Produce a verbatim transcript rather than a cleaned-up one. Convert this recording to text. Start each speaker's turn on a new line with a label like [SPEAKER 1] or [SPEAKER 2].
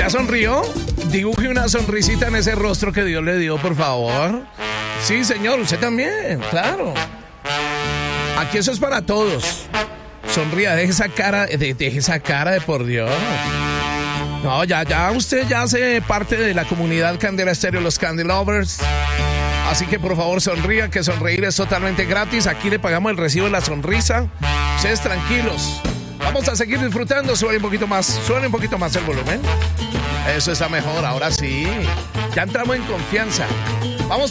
[SPEAKER 1] ¿Ya sonrió? Dibuje una sonrisita en ese rostro que Dios le dio, por favor. Sí, señor, usted también, claro. Aquí eso es para todos. Sonría, deje esa cara, de, deje esa cara de por Dios. No, ya, ya, usted ya hace parte de la comunidad Candela Estéreo, los Candy Lovers. Así que por favor sonría, que sonreír es totalmente gratis. Aquí le pagamos el recibo de la sonrisa. Ustedes tranquilos. Vamos a seguir disfrutando. Suene un poquito más, suene un poquito más el volumen. Eso está mejor, ahora sí. Ya entramos en confianza. Vamos.